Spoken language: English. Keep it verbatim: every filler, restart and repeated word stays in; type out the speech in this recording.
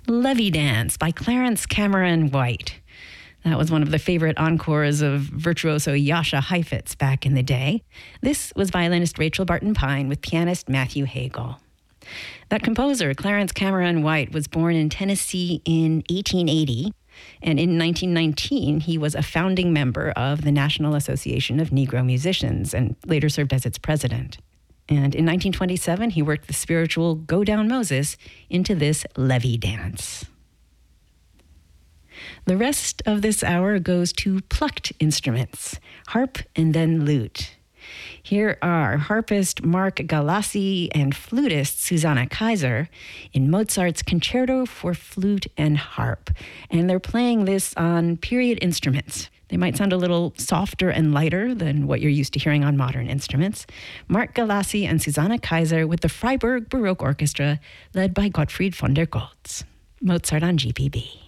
Levee Dance by Clarence Cameron White. That was one of the favorite encores of virtuoso Jascha Heifetz back in the day. This was violinist Rachel Barton Pine with pianist Matthew Hagel. That composer, Clarence Cameron White, was born in Tennessee in eighteen eighty, and in nineteen nineteen, he was a founding member of the National Association of Negro Musicians and later served as its president. And in nineteen twenty-seven, he worked the spiritual Go Down Moses into this levee dance. The rest of this hour goes to plucked instruments, harp and then lute. Here are harpist Mark Galassi and flutist Susanna Kaiser in Mozart's Concerto for Flute and Harp. And they're playing this on period instruments. They might sound a little softer and lighter than what you're used to hearing on modern instruments. Mark Galassi and Susanna Kaiser with the Freiburg Baroque Orchestra, led by Gottfried von der Goltz. Mozart on G P B.